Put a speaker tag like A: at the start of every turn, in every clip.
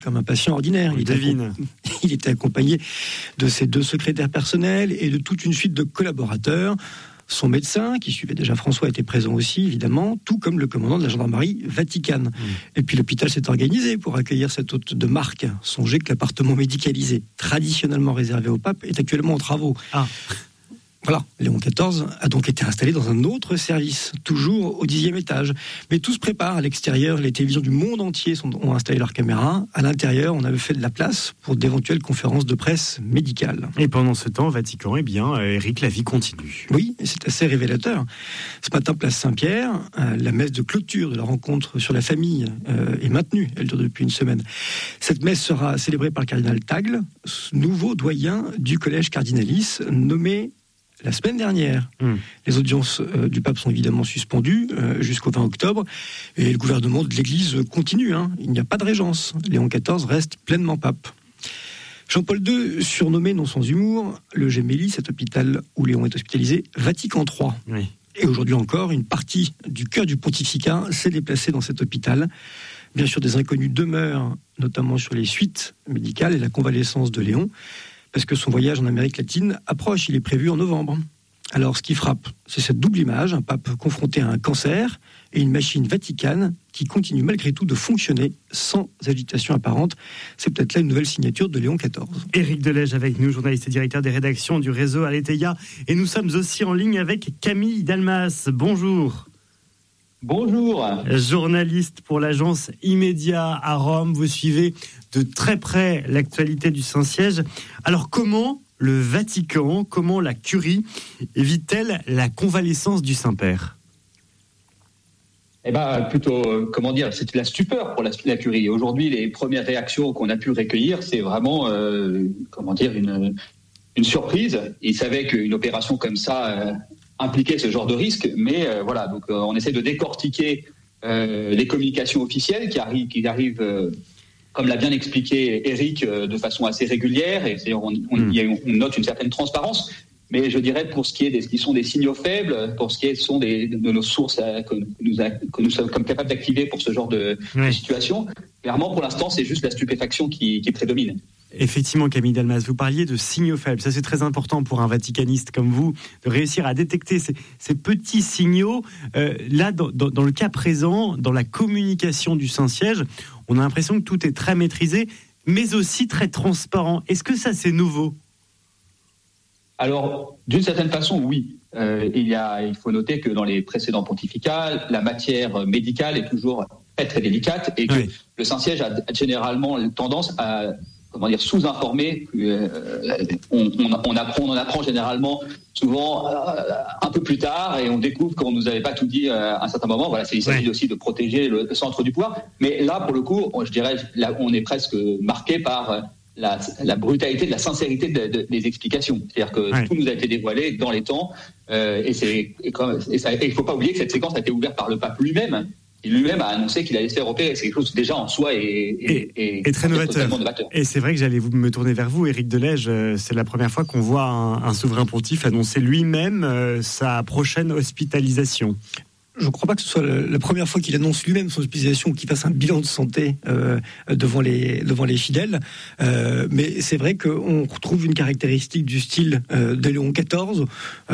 A: comme un patient ordinaire. Il était accompagné de ses 2 secrétaires personnels et de toute une suite de collaborateurs. Son médecin, qui suivait déjà François, était présent aussi, évidemment, tout comme le commandant de la gendarmerie Vaticane. Et puis l'hôpital s'est organisé pour accueillir cet hôte de marque. Songez que l'appartement médicalisé, traditionnellement réservé au pape, est actuellement en travaux. Voilà, Léon XIV a donc été installé dans un autre service, toujours au 10e étage. Mais tout se prépare à l'extérieur, les télévisions du monde entier ont installé leurs caméras. À l'intérieur, on avait fait de la place pour d'éventuelles conférences de presse médicales.
B: Et pendant ce temps, au Vatican, Eric, la vie continue.
A: Oui, et c'est assez révélateur. Ce matin, place Saint-Pierre, la messe de clôture de la rencontre sur la famille est maintenue. Elle dure depuis une semaine. Cette messe sera célébrée par le cardinal Tagle, nouveau doyen du collège cardinalis, nommé la semaine dernière. Les audiences du pape sont évidemment suspendues jusqu'au 20 octobre et le gouvernement de l'Église continue. Il n'y a pas de régence. Léon XIV reste pleinement pape. Jean-Paul II, surnommé non sans humour, le Gemelli, cet hôpital où Léon est hospitalisé, Vatican III.
B: Oui.
A: Et aujourd'hui encore, une partie du cœur du pontificat s'est déplacée dans cet hôpital. Bien sûr, des inconnus demeurent, notamment sur les suites médicales et la convalescence de Léon, parce que son voyage en Amérique latine approche, il est prévu en novembre. Alors, ce qui frappe, c'est cette double image, un pape confronté à un cancer et une machine vaticane qui continue malgré tout de fonctionner sans agitation apparente. C'est peut-être là une nouvelle signature de Léon XIV.
B: Éric Delège avec nous, journaliste et directeur des rédactions du réseau Aletheia. Et nous sommes aussi en ligne avec Camille Dalmas. Bonjour.
C: Bonjour.
B: Journaliste pour l'agence Immédiat à Rome, vous suivez de très près l'actualité du Saint-Siège. Alors comment le Vatican, comment la Curie vit-elle la convalescence du Saint-Père ?
C: Plutôt, c'est de la stupeur pour la Curie. Aujourd'hui, les premières réactions qu'on a pu recueillir, c'est vraiment, une surprise. Ils savaient qu'une opération comme ça impliquait ce genre de risque, mais donc on essaie de décortiquer les communications officielles qui arrivent comme l'a bien expliqué Éric, de façon assez régulière, et on note une certaine transparence. Mais je dirais, pour ce qui est de ce qui sont des signaux faibles, pour ce qui sont de nos sources que nous sommes comme capables d'activer pour ce genre de situation, clairement, pour l'instant, c'est juste la stupéfaction qui prédomine.
B: Effectivement, Camille Dalmas, vous parliez de signaux faibles. Ça, c'est très important pour un vaticaniste comme vous, de réussir à détecter ces petits signaux. Là, dans le cas présent, dans la communication du Saint-Siège, on a l'impression que tout est très maîtrisé, mais aussi très transparent. Est-ce que ça, c'est nouveau ?
C: Alors, d'une certaine façon, oui. Il faut noter que dans les précédents pontificats, la matière médicale est toujours très, très délicate et que le Saint-Siège a généralement tendance à sous-informer. On en apprend généralement souvent un peu plus tard et on découvre qu'on nous avait pas tout dit à un certain moment. Voilà, il s'agit aussi de protéger le centre du pouvoir. Mais là, pour le coup, je dirais, là, on est presque marqué par la brutalité de la sincérité des explications. C'est-à-dire que tout nous a été dévoilé dans les temps et il faut pas oublier que cette séquence a été ouverte par le pape lui-même. Il lui-même a annoncé qu'il allait se faire opérer. C'est quelque chose déjà en soi et
B: très novateur. Et c'est vrai que j'allais me tourner vers vous, Éric Delège. C'est la première fois qu'on voit un souverain pontife annoncer lui-même sa prochaine hospitalisation.
A: Je ne crois pas que ce soit la première fois qu'il annonce lui-même son hospitalisation ou qu'il fasse un bilan de santé devant les fidèles. Mais c'est vrai qu'on retrouve une caractéristique du style de Léon XIV.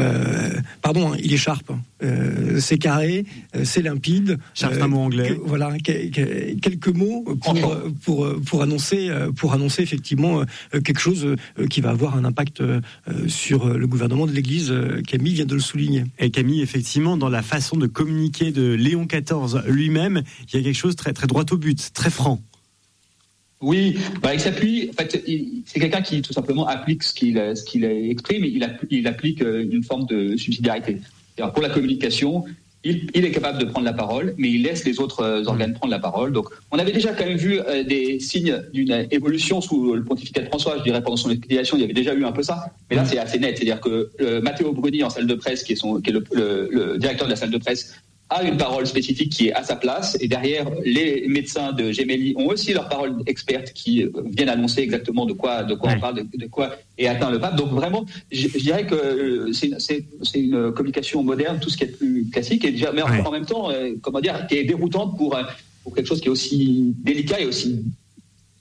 A: Il est sharp. C'est carré, c'est limpide.
B: Sharp, un mot anglais.
A: Quelques mots pour annoncer effectivement quelque chose qui va avoir un impact sur le gouvernement de l'Église. Camille vient de le souligner.
B: Et Camille, effectivement, dans la façon de communiquer de Léon XIV lui-même, il y a quelque chose de très, très droit au but, très franc.
C: Oui, il s'appuie. En fait, c'est quelqu'un qui tout simplement applique ce qu'il exprime. Il applique une forme de subsidiarité. C'est-à-dire, pour la communication, il est capable de prendre la parole, mais il laisse les autres organes prendre la parole. Donc, on avait déjà quand même vu des signes d'une évolution sous le pontificat de François. Je dirais, pendant son hospitalisation, il y avait déjà eu un peu ça. Mais là, c'est assez net. C'est-à-dire que Matteo Bruni, en salle de presse, qui est le directeur de la salle de presse, a une parole spécifique qui est à sa place, et derrière, les médecins de Gemelli ont aussi leur parole experte qui viennent annoncer exactement de quoi on parle, de quoi est atteint le pape. Donc vraiment, je dirais que c'est une communication moderne, tout ce qui est plus classique, mais en même temps, qui est déroutante pour quelque chose qui est aussi délicat et aussi